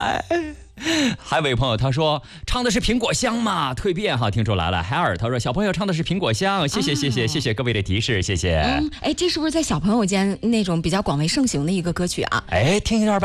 还有位朋友他说唱的是苹果香嘛，蜕变哈，听出来了。海尔他说小朋友唱的是苹果香，谢谢各位的提示，谢谢。 这是不是在小朋友间那种比较广为盛行的一个歌曲啊？ 听一段吧。